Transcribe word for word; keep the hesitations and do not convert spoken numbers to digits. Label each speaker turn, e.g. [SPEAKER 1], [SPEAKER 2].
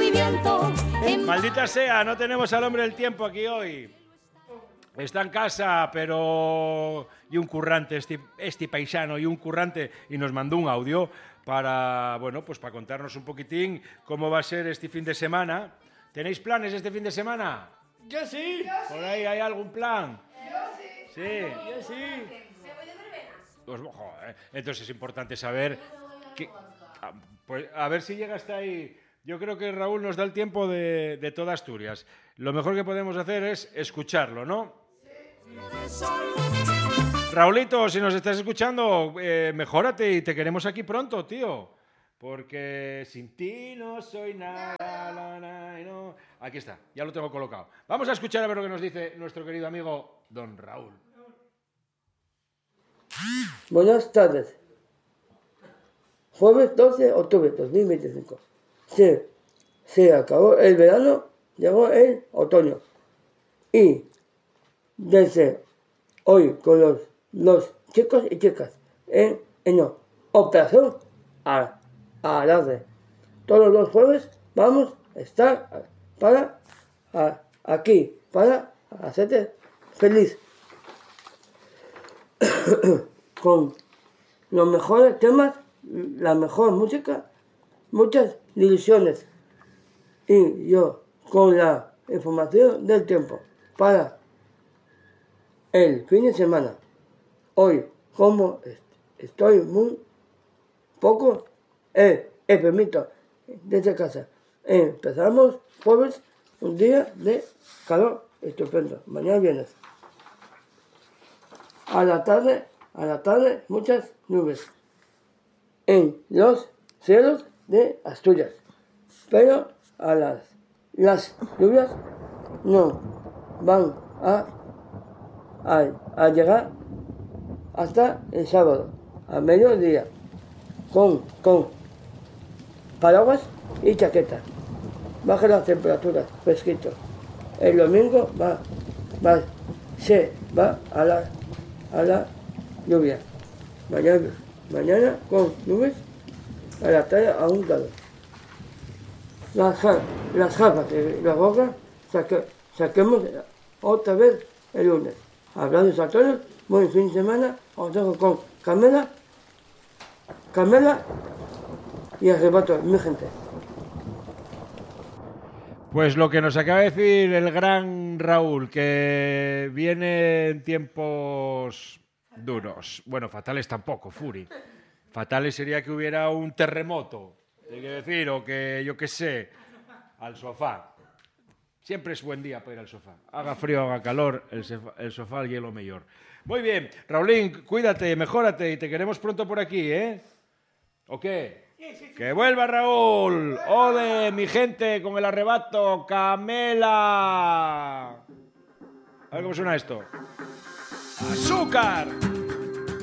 [SPEAKER 1] viento. En...
[SPEAKER 2] Maldita sea, no tenemos al hombre del tiempo aquí hoy. Está en casa, pero... Y un currante, este, este paisano, y un currante, y nos mandó un audio para, bueno, pues para contarnos un poquitín cómo va a ser este fin de semana. ¿Tenéis planes este fin de semana?
[SPEAKER 3] Yo sí.
[SPEAKER 2] ¿Por ahí hay algún plan?
[SPEAKER 4] Yo sí.
[SPEAKER 2] Sí.
[SPEAKER 3] Yo sí.
[SPEAKER 4] ¿Se voy de verbenas?
[SPEAKER 2] Pues, joder, entonces es importante saber... Que, pues, a ver si llega hasta ahí. Yo creo que Raúl nos da el tiempo de, de toda Asturias. Lo mejor que podemos hacer es escucharlo, ¿no? Sí. Raulito, si nos estás escuchando, eh, mejórate y te queremos aquí pronto, tío. Porque sin ti no soy nada. La, la, no. Aquí está, ya lo tengo colocado. Vamos a escuchar a ver lo que nos dice nuestro querido amigo don Raúl.
[SPEAKER 5] Buenas tardes. Jueves doce de octubre de dos mil veinticinco. Se, se acabó el verano, llegó el otoño. Y desde hoy con los, los chicos y chicas en, en operación a, a alarde. Todos los jueves vamos a estar para a, aquí, para hacerte feliz. Con los mejores temas, la mejor música, muchas ilusiones. Y yo con la información del tiempo para el fin de semana. Hoy, como estoy muy poco, eh, eh, permito, desde casa. Empezamos jueves, un día de calor estupendo. Mañana viernes. A la tarde, a la tarde, muchas nubes en los cielos de Asturias. Pero a las, las lluvias no van a, a, a llegar hasta el sábado, a mediodía, con, con paraguas y chaquetas. Baja las temperaturas, fresquito. El domingo va, va, se va a la, a la lluvia. Mañana, mañana con nubes, a la tarde a un grado. Las, las gafas y la boca saque, saquemos otra vez el lunes. Hablando a todos, buen fin de semana. Os dejo con Camela, Camela y Arrebato, mi gente.
[SPEAKER 2] Pues lo que nos acaba de decir el gran Raúl, que viene en tiempos duros. Bueno, fatales tampoco, Furi. Fatales sería que hubiera un terremoto, hay que decir, o que, yo qué sé, al sofá. Siempre es buen día para ir al sofá. Haga frío, haga calor, el sofá, el sofá el hielo mejor. Muy bien, Raulín, cuídate, mejórate y te queremos pronto por aquí, ¿eh? ¿O qué?
[SPEAKER 3] Sí, sí, sí.
[SPEAKER 2] ¡Que vuelva Raúl! ¡Ode, mi gente, con el arrebato! ¡Camela! A ver cómo suena esto. ¡Azúcar!